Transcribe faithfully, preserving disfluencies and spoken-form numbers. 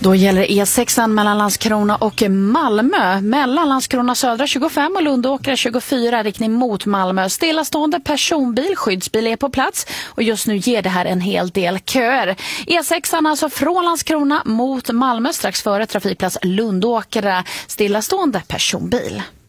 Då gäller E sexan mellan Landskrona och Malmö. Mellan Landskrona södra tjugofem och Lundåkra tjugofyra, riktning mot Malmö. Stillastående personbil, skyddsbil är på plats och just nu ger det här en hel del köer. E sexan alltså från Landskrona mot Malmö strax före trafikplats Lundåkra, stillastående personbil.